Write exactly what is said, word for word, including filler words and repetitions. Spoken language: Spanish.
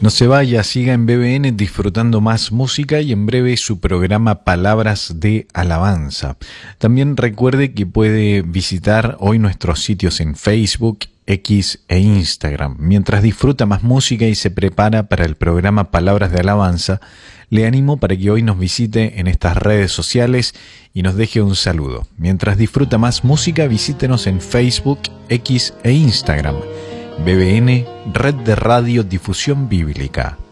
No se vaya, siga en B B N disfrutando más música y en breve su programa Palabras de Alabanza. También recuerde que puede visitar hoy nuestros sitios en Facebook, X e Instagram. Mientras disfruta más música y se prepara para el programa Palabras de Alabanza, le animo para que hoy nos visite en estas redes sociales y nos deje un saludo. Mientras disfruta más música, visítenos en Facebook, X e Instagram. B B N, Red de Radio Difusión Bíblica.